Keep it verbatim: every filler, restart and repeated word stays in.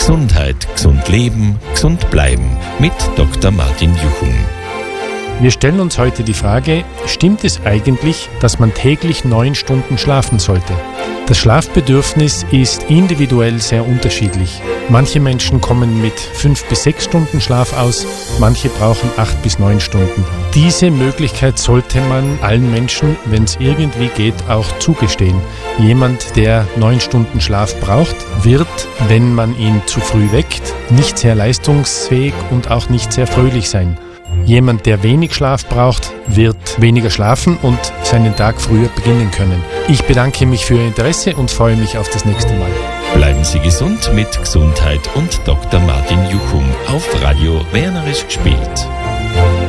Gesundheit, gesund leben, gesund bleiben mit Doktor Martin Juchum. Wir stellen uns heute die Frage, stimmt es eigentlich, dass man täglich neun Stunden schlafen sollte? Das Schlafbedürfnis ist individuell sehr unterschiedlich. Manche Menschen kommen mit fünf bis sechs Stunden Schlaf aus, manche brauchen acht bis neun Stunden. Diese Möglichkeit sollte man allen Menschen, wenn es irgendwie geht, auch zugestehen. Jemand, der neun Stunden Schlaf braucht, wird, wenn man ihn zu früh weckt, nicht sehr leistungsfähig und auch nicht sehr fröhlich sein. Jemand, der wenig Schlaf braucht, wird weniger schlafen und seinen Tag früher beginnen können. Ich bedanke mich für Ihr Interesse und freue mich auf das nächste Mal. Bleiben Sie gesund mit Gesundheit und Doktor Martin Juchum auf Radio Wernerisch gespielt.